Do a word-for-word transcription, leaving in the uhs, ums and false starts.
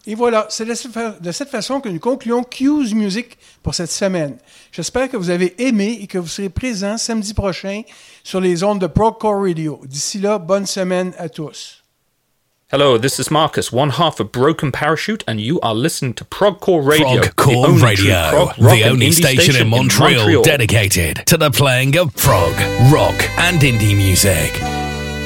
Et voilà, c'est de cette façon que nous concluons Q's Music pour cette semaine. J'espère que vous avez aimé et que vous serez présents samedi prochain sur les ondes de Progcore Radio. D'ici là, bonne semaine à tous. Hello, this is Marcus, one half of Broken Parachute, and you are listening to Progcore Radio. Progcore the Radio, prog, the only station, station in Montreal, in Montreal dedicated to the playing of prog, rock, and indie music.